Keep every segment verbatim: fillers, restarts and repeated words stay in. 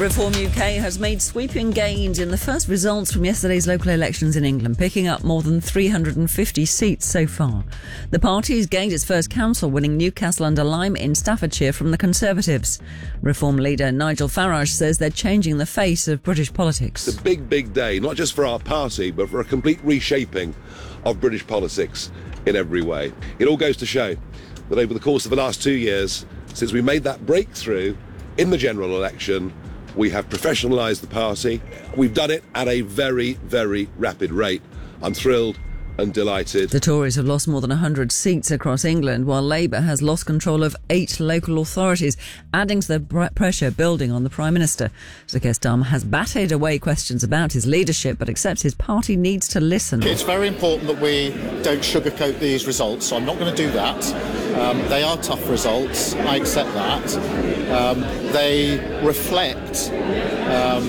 Reform U K has made sweeping gains in the first results from yesterday's local elections in England, picking up more than three hundred fifty seats so far. The party has gained its first council, winning Newcastle-under-Lyme in Staffordshire from the Conservatives. Reform leader Nigel Farage says they're changing the face of British politics. It's a big, big day, not just for our party, but for a complete reshaping of British politics in every way. It all goes to show that over the course of the last two years, since we made that breakthrough in the general election, we have professionalised the party. We've done it at a very, very rapid rate. I'm thrilled and delighted. The Tories have lost more than one hundred seats across England, while Labour has lost control of eight local authorities, adding to the pressure building on the Prime Minister. Sir Keir Starmer has batted away questions about his leadership, but accepts his party needs to listen. It's very important that we don't sugarcoat these results, so I'm not going to do that. Um, they are tough results, I accept that. Um, they reflect um,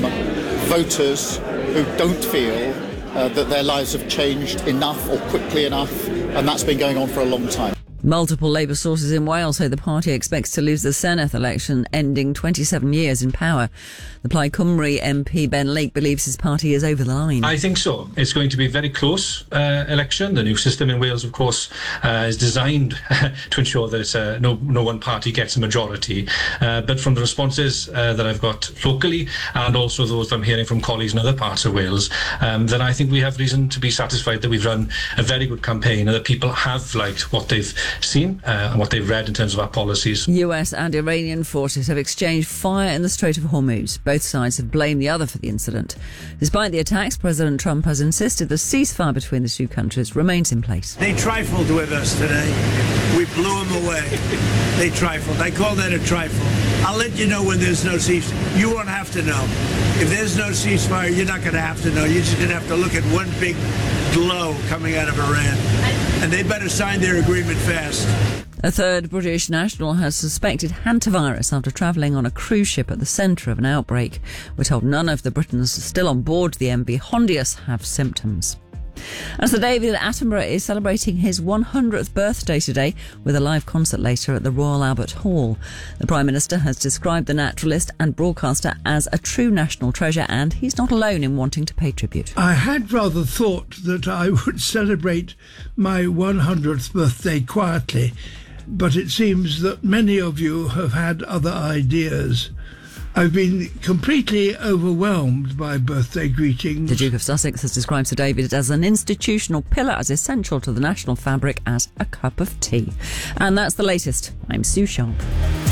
voters who don't feel Uh, that their lives have changed enough or quickly enough, and that's been going on for a long time. Multiple Labour sources in Wales say the party expects to lose the Senedd election, ending twenty-seven years in power. The Plaid Cymru M P Ben Lake believes his party is over the line. I think so. It's going to be a very close uh, election. The new system in Wales, of course, uh, is designed to ensure that uh, no, no one party gets a majority. Uh, but from the responses uh, that I've got locally, and also those I'm hearing from colleagues in other parts of Wales, um, then I think we have reason to be satisfied that we've run a very good campaign and that people have liked what they've seen uh, and what they've read in terms of our policies. U S and Iranian forces have exchanged fire in the Strait of Hormuz. Both sides have blamed the other for the incident. Despite the attacks, President Trump has insisted the ceasefire between the two countries remains in place. They trifled with us today. We blew them away. They trifled. I call that a trifle. I'll let you know when there's no ceasefire. You won't have to know. If there's no ceasefire, you're not going to have to know. You're just going to have to look at one big glow coming out of Iran. And they better sign their agreement fast. A third British national has suspected hantavirus after travelling on a cruise ship at the centre of an outbreak. We're told none of the Britons still on board the M V Hondius have symptoms. And Sir David Attenborough is celebrating his one hundredth birthday today with a live concert later at the Royal Albert Hall. The Prime Minister has described the naturalist and broadcaster as a true national treasure, and he's not alone in wanting to pay tribute. I had rather thought that I would celebrate my one hundredth birthday quietly, but it seems that many of you have had other ideas. I've been completely overwhelmed by birthday greetings. The Duke of Sussex has described Sir David as an institutional pillar, as essential to the national fabric as a cup of tea. And that's the latest. I'm Sue Sharp.